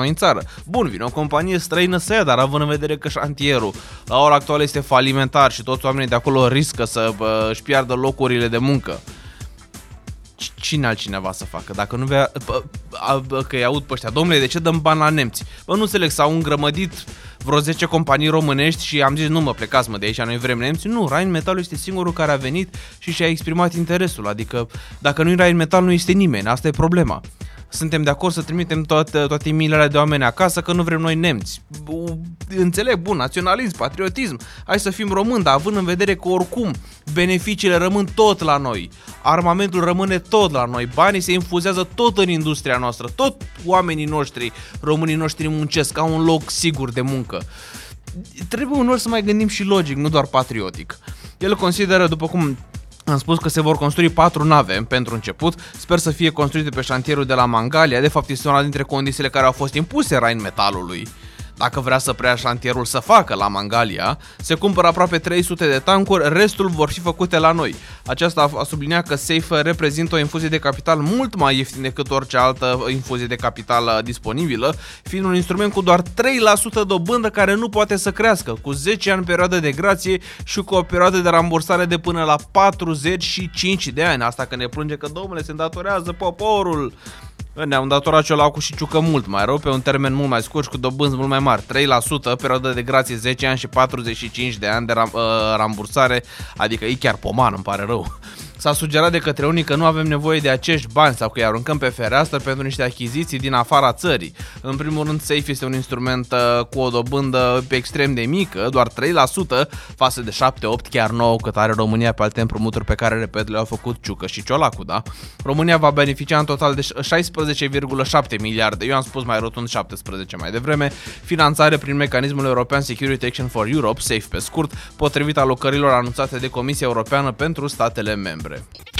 în țară. Bun, vine o companie străină să ia, dar având în vedere că șantierul la ora actuală este falimentar și toți oamenii de acolo riscă să își piardă locurile de muncă, cine altcineva să facă? Dacă nu vrea, că îi aud pe ăștia, domnule, de ce dăm bani la nemți? Bă, nu înțeleg, s-au îngrămădit vreo 10 companii românești și am zis, nu mă, plecați mă de aici, noi vrem nemți. Nu, Rheinmetall este singurul care a venit și și-a exprimat interesul, adică dacă nu-i Rheinmetall nu este nimeni, asta e problema. Suntem de acord să trimitem toate miile de oameni acasă că nu vrem noi nemți. Înțeleg, bun, naționalism, patriotism, hai să fim români, dar având în vedere că oricum beneficiile rămân tot la noi, armamentul rămâne tot la noi, banii se infuzează tot în industria noastră, tot oamenii noștri, românii noștri muncesc, au un loc sigur de muncă. Trebuie unor să mai gândim și logic, nu doar patriotic. El consideră, după cum am spus, că se vor construi 4 nave pentru început, sper să fie construite pe șantierul de la Mangalia, de fapt este una dintre condițiile care au fost impuse Rheinmetallului. Dacă vrea să preia șantierul să facă la Mangalia, se cumpără aproape 300 de tancuri, restul vor fi făcute la noi. Aceasta a subliniat că SAFE reprezintă o infuzie de capital mult mai ieftin decât orice altă infuzie de capital disponibilă, fiind un instrument cu doar 3% dobândă care nu poate să crească, cu 10 ani perioadă de grație și cu o perioadă de rambursare de până la 45 de ani. Asta că ne plânge că, domnule, se îndatorează poporul. Ne-am datorat Ciolacu și Ciucă mult mai rău, pe un termen mult mai scurt și cu dobânzi mult mai mari. 3%, perioadă de grație 10 ani și 45 de ani de rambursare, adică e chiar poman, îmi pare rău. S-a sugerat de către unii că nu avem nevoie de acești bani sau că îi aruncăm pe fereastră pentru niște achiziții din afara țării. În primul rând, SAFE este un instrument cu o dobândă extrem de mică, doar 3% față de 7-8, chiar 9 cât are România pe alte împrumuturi pe care, repet, le-au făcut Ciucă și Ciolacu, da? România va beneficia în total de 16,7 miliarde, eu am spus mai rotund 17 mai devreme, finanțare prin mecanismul european Security Action for Europe, SAFE pe scurt, potrivit alocărilor anunțate de Comisia Europeană pentru statele membre.